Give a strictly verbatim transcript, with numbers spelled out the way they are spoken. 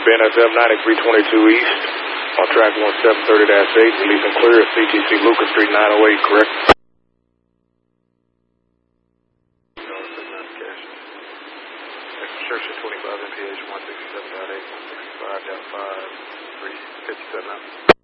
B N S F ninety-three twenty-two East on track one seven thirty dash eight, releasing clear at C T C Lucas Street nine oh eight, correct? Exertion twenty-five M P H one sixty-seven point eight, one sixty-five point five, three fifty-seven out.